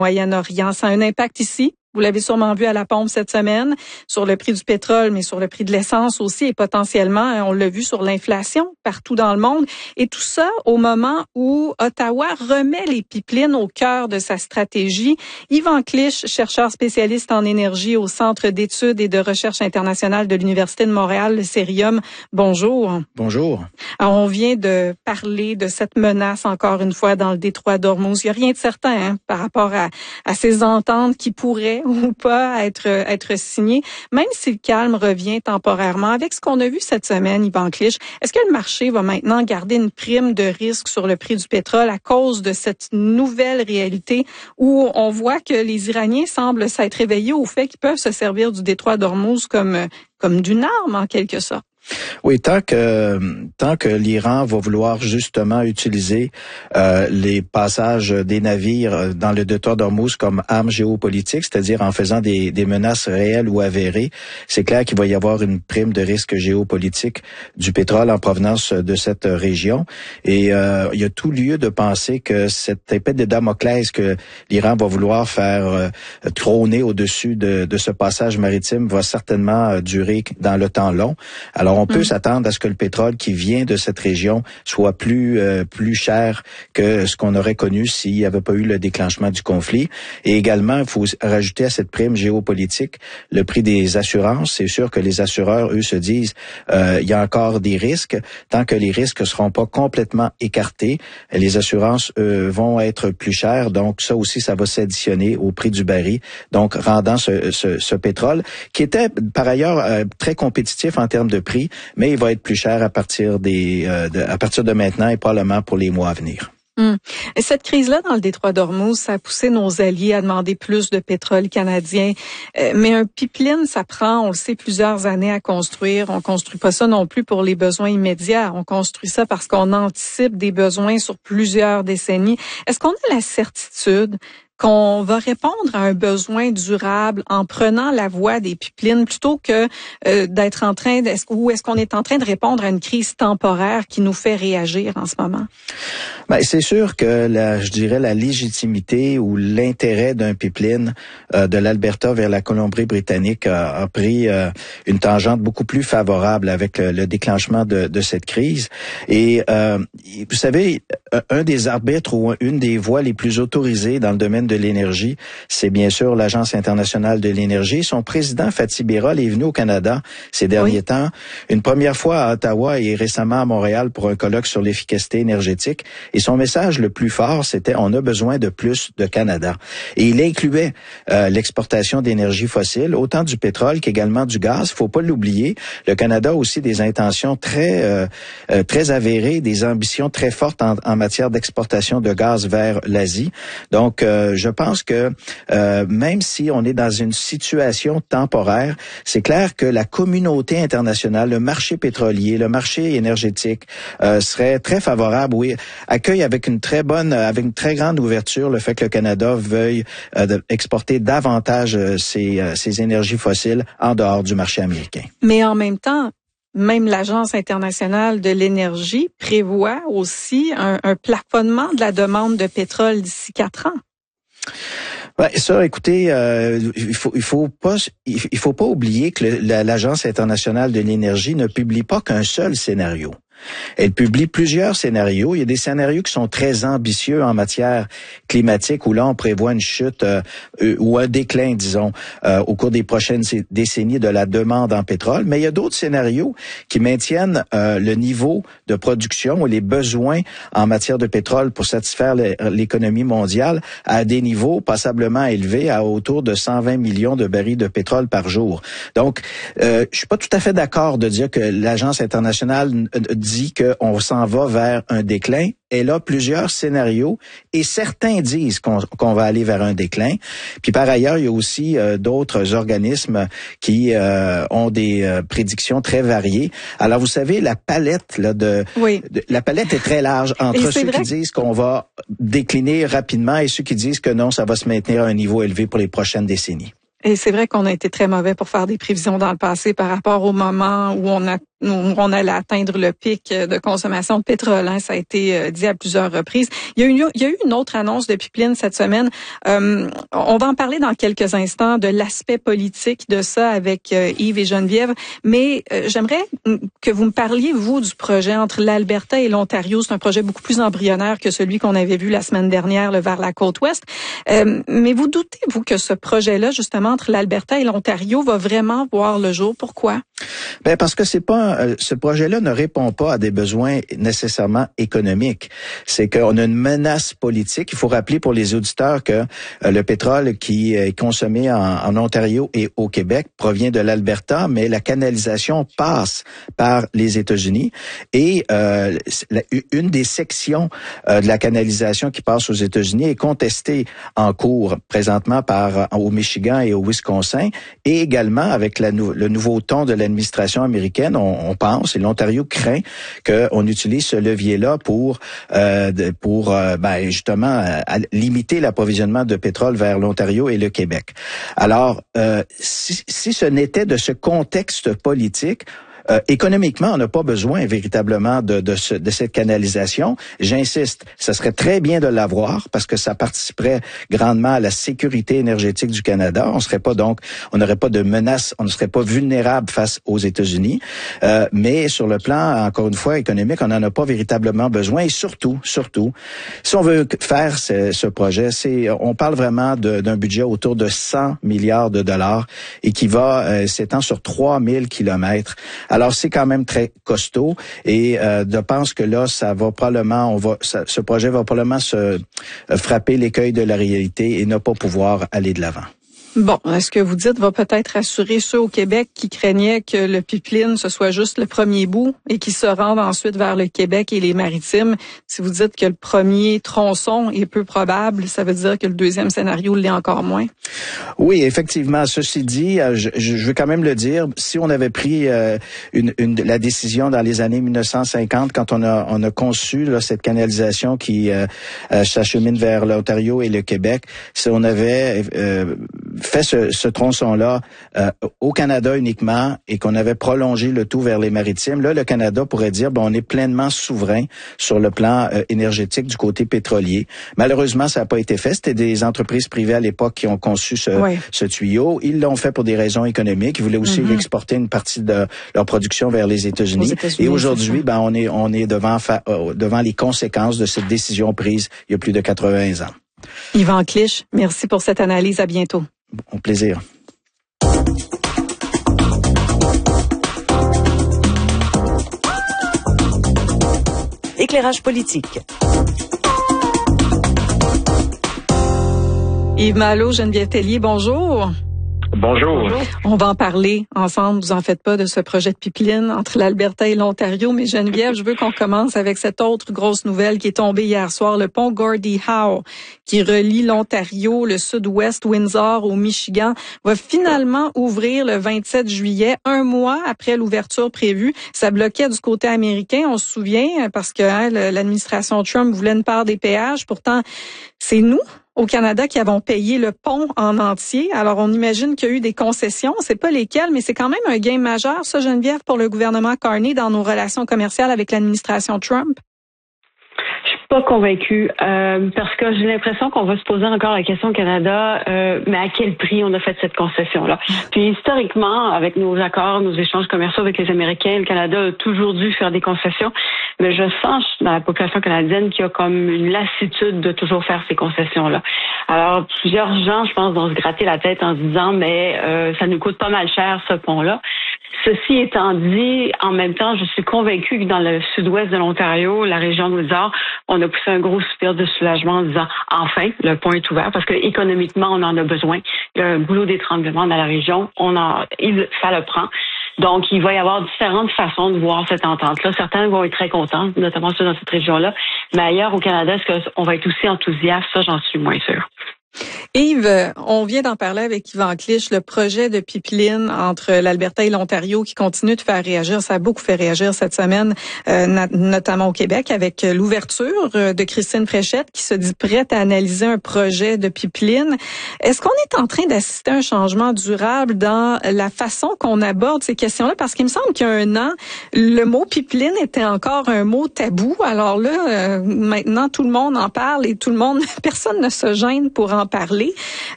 Moyen-Orient. Ça a un impact ici. Vous l'avez sûrement vu à la pompe cette semaine, sur le prix du pétrole, mais sur le prix de l'essence aussi et potentiellement, on l'a vu sur l'inflation partout dans le monde. Et tout ça au moment où Ottawa remet les pipelines au cœur de sa stratégie. Yvan Clich, chercheur spécialiste en énergie au Centre d'études et de recherche internationale de l'Université de Montréal, le Cerium. Bonjour. Bonjour. Alors, on vient de parler de cette menace encore une fois dans le détroit d'Ormuz. Il n'y a rien de certain par rapport à ces ententes qui pourraient ou pas être signé, même si le calme revient temporairement. Avec ce qu'on a vu cette semaine, Yvan Clich, est-ce que le marché va maintenant garder une prime de risque sur le prix du pétrole à cause de cette nouvelle réalité où on voit que les Iraniens semblent s'être réveillés au fait qu'ils peuvent se servir du détroit d'Ormuz comme d'une arme en quelque sorte? Oui, tant que l'Iran va vouloir justement utiliser les passages des navires dans le détroit d'Ormuz comme arme géopolitique, c'est-à-dire en faisant des menaces réelles ou avérées, c'est clair qu'il va y avoir une prime de risque géopolitique du pétrole en provenance de cette région. Et il y a tout lieu de penser que cette épée de Damoclès que l'Iran va vouloir faire trôner au-dessus de ce passage maritime va certainement durer dans le temps long. Alors, on peut s'attendre à ce que le pétrole qui vient de cette région soit plus cher que ce qu'on aurait connu s'il n'y avait pas eu le déclenchement du conflit. Et également, il faut rajouter à cette prime géopolitique le prix des assurances. C'est sûr que les assureurs, eux, se disent il y a encore des risques. Tant que les risques ne seront pas complètement écartés, les assurances vont être plus chères. Donc, ça aussi, ça va s'additionner au prix du baril. Donc, rendant ce pétrole, qui était par ailleurs très compétitif en termes de prix, mais il va être plus cher à partir de maintenant et probablement pour les mois à venir. Et cette crise-là dans le détroit d'Ormuz, ça a poussé nos alliés à demander plus de pétrole canadien. Mais un pipeline, ça prend, on le sait, plusieurs années à construire. On construit pas ça non plus pour les besoins immédiats. On construit ça parce qu'on anticipe des besoins sur plusieurs décennies. Est-ce qu'on a la certitude qu'on va répondre à un besoin durable en prenant la voie des pipelines plutôt que d'être en train est-ce qu'on est en train de répondre à une crise temporaire qui nous fait réagir en ce moment? Ben, c'est sûr que la légitimité ou l'intérêt d'un pipeline de l'Alberta vers la Colombie-Britannique a pris une tangente beaucoup plus favorable avec le déclenchement de cette crise. Et vous savez, un des arbitres ou une des voies les plus autorisées dans le domaine de l'énergie, c'est bien sûr l'Agence internationale de l'énergie. Son président, Fatih Birol, est venu au Canada ces derniers temps, une première fois à Ottawa et récemment à Montréal pour un colloque sur l'efficacité énergétique. Et son message le plus fort, c'était « On a besoin de plus de Canada ». Et il incluait l'exportation d'énergie fossile, autant du pétrole qu'également du gaz. Il faut pas l'oublier. Le Canada a aussi des intentions très avérées, des ambitions très fortes en matière d'exportation de gaz vers l'Asie. Donc, je pense que même si on est dans une situation temporaire, c'est clair que la communauté internationale, le marché pétrolier, le marché énergétique serait très favorable, oui, accueille avec une très grande ouverture le fait que le Canada veuille exporter davantage ses énergies fossiles en dehors du marché américain. Mais en même temps, même l'Agence internationale de l'énergie prévoit aussi un plafonnement de la demande de pétrole d'ici 4 ans. Ouais, ça, écoutez, il faut pas oublier que l'Agence internationale de l'énergie ne publie pas qu'un seul scénario. Elle publie plusieurs scénarios. Il y a des scénarios qui sont très ambitieux en matière climatique où là, on prévoit une chute ou un déclin, disons, au cours des prochaines décennies de la demande en pétrole. Mais il y a d'autres scénarios qui maintiennent le niveau de production ou les besoins en matière de pétrole pour satisfaire l'économie mondiale à des niveaux passablement élevés, à autour de 120 millions de barils de pétrole par jour. Donc, je suis pas tout à fait d'accord de dire que l'Agence internationale dit qu'on s'en va vers un déclin. Elle a plusieurs scénarios et certains disent qu'on va aller vers un déclin. Puis par ailleurs, il y a aussi d'autres organismes qui ont des prédictions très variées. Alors vous savez, la palette la palette est très large entre ceux qui disent qu'on va décliner rapidement et ceux qui disent que non, ça va se maintenir à un niveau élevé pour les prochaines décennies. Et c'est vrai qu'on a été très mauvais pour faire des prévisions dans le passé par rapport au moment où on allait atteindre le pic de consommation de pétrole. Hein, ça a été dit à plusieurs reprises. Il y a eu une autre annonce de pipeline cette semaine. On va en parler dans quelques instants de l'aspect politique de ça avec Yves et Geneviève, mais j'aimerais que vous me parliez, vous, du projet entre l'Alberta et l'Ontario. C'est un projet beaucoup plus embryonnaire que celui qu'on avait vu la semaine dernière vers la côte ouest. Mais vous doutez-vous que ce projet-là, justement, entre l'Alberta et l'Ontario, va vraiment voir le jour? Pourquoi? Ben parce que ce projet-là ne répond pas à des besoins nécessairement économiques. C'est qu'on a une menace politique. Il faut rappeler pour les auditeurs que le pétrole qui est consommé en Ontario et au Québec provient de l'Alberta, mais la canalisation passe par les États-Unis et une des sections de la canalisation qui passe aux États-Unis est contestée en cours présentement au Michigan et au Wisconsin, et également avec le nouveau ton de l'administration américaine, on pense, et l'Ontario craint qu'on utilise ce levier-là pour justement limiter l'approvisionnement de pétrole vers l'Ontario et le Québec. Alors, si ce n'était de ce contexte politique, économiquement, on n'a pas besoin véritablement de cette canalisation. J'insiste, ça serait très bien de l'avoir parce que ça participerait grandement à la sécurité énergétique du Canada. On n'aurait pas de menace, on ne serait pas vulnérable face aux États-Unis. Mais sur le plan, encore une fois, économique, on n'en a pas véritablement besoin. Et surtout, si on veut faire ce projet, on parle vraiment d'un budget autour de 100 milliards de dollars et qui va s'étendre sur 3000 kilomètres. Alors, c'est quand même très costaud et je pense que là, ce projet va probablement se frapper l'écueil de la réalité et ne pas pouvoir aller de l'avant. Bon, ce que vous dites va peut-être rassurer ceux au Québec qui craignaient que le pipeline, ce soit juste le premier bout et qui se rendent ensuite vers le Québec et les Maritimes. Si vous dites que le premier tronçon est peu probable, ça veut dire que le deuxième scénario l'est encore moins? Oui, effectivement. Ceci dit, je veux quand même le dire, si on avait pris la décision dans les années 1950, quand on a conçu cette canalisation qui s'achemine vers l'Ontario et le Québec, si on avait fait ce tronçon-là au Canada uniquement et qu'on avait prolongé le tout vers les Maritimes, là, le Canada pourrait dire, on est pleinement souverain sur le plan énergétique du côté pétrolier. Malheureusement, ça n'a pas été fait. C'était des entreprises privées à l'époque qui ont conçu ce tuyau. Ils l'ont fait pour des raisons économiques. Ils voulaient aussi exporter une partie de leur production vers les États-Unis. Et aujourd'hui, on est devant les conséquences de cette décision prise il y a plus de 80 ans. Yvan Clich, merci pour cette analyse. À bientôt. Au plaisir. Éclairage politique. Yves Malo, Geneviève Tellier, bonjour. Bonjour. On va en parler ensemble, vous en faites pas, de ce projet de pipeline entre l'Alberta et l'Ontario. Mais Geneviève, je veux qu'on commence avec cette autre grosse nouvelle qui est tombée hier soir, le pont Gordie Howe, qui relie l'Ontario, le sud-ouest, Windsor au Michigan, va finalement ouvrir le 27 juillet, un mois après l'ouverture prévue. Ça bloquait du côté américain, on se souvient, parce que l'administration Trump voulait une part des péages. Pourtant, c'est nous, au Canada, qui avons payé le pont en entier. Alors, on imagine qu'il y a eu des concessions. C'est pas lesquelles, mais c'est quand même un gain majeur, ça, Geneviève, pour le gouvernement Carney dans nos relations commerciales avec l'administration Trump. Je suis pas convaincue parce que j'ai l'impression qu'on va se poser encore la question au Canada, mais à quel prix on a fait cette concession-là? Puis historiquement, avec nos accords, nos échanges commerciaux avec les Américains, le Canada a toujours dû faire des concessions, mais je sens dans la population canadienne qu'il y a comme une lassitude de toujours faire ces concessions-là. Alors, plusieurs gens, je pense, vont se gratter la tête en se disant, mais ça nous coûte pas mal cher, ce pont-là. Ceci étant dit, en même temps, je suis convaincue que dans le sud-ouest de l'Ontario, la région de Windsor, on a poussé un gros soupir de soulagement en disant « Enfin, le pont est ouvert » parce que économiquement, on en a besoin. Il y a un goulot d'étranglement dans la région. Ça le prend. Donc, il va y avoir différentes façons de voir cette entente-là. Certains vont être très contents, notamment ceux dans cette région-là. Mais ailleurs au Canada, est-ce qu'on va être aussi enthousiaste? Ça, j'en suis moins sûre. Yves, on vient d'en parler avec Yvan Clich, le projet de pipeline entre l'Alberta et l'Ontario qui continue de faire réagir. Ça a beaucoup fait réagir cette semaine, notamment au Québec, avec l'ouverture de Christine Fréchette qui se dit prête à analyser un projet de pipeline. Est-ce qu'on est en train d'assister à un changement durable dans la façon qu'on aborde ces questions-là? Parce qu'il me semble qu'il y a un an, le mot pipeline était encore un mot tabou. Alors là, maintenant, tout le monde en parle et personne ne se gêne pour en parler.